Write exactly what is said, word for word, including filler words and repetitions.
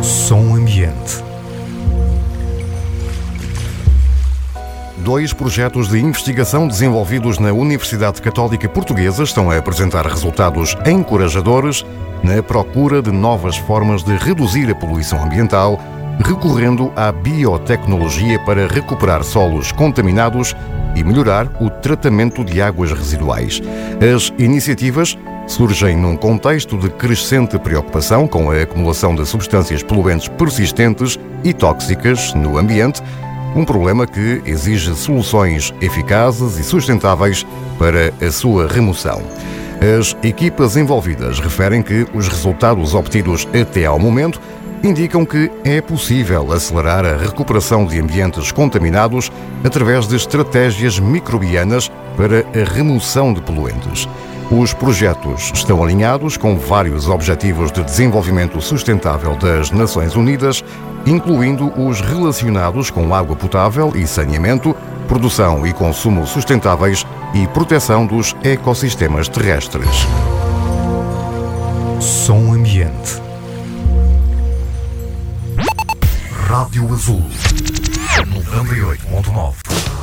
Som Ambiente. Dois projetos de investigação desenvolvidos na Universidade Católica Portuguesa estão a apresentar resultados encorajadores na procura de novas formas de reduzir a poluição ambiental, recorrendo à biotecnologia para recuperar solos contaminados e melhorar o tratamento de águas residuais. As iniciativas surgem num contexto de crescente preocupação com a acumulação de substâncias poluentes persistentes e tóxicas no ambiente, um problema que exige soluções eficazes e sustentáveis para a sua remoção. As equipas envolvidas referem que os resultados obtidos até ao momento indicam que é possível acelerar a recuperação de ambientes contaminados através de estratégias microbianas para a remoção de poluentes. Os projetos estão alinhados com vários Objetivos de Desenvolvimento Sustentável das Nações Unidas, incluindo os relacionados com água potável e saneamento, produção e consumo sustentáveis e proteção dos ecossistemas terrestres. Som Ambiente. Rádio Azul noventa e oito ponto nove.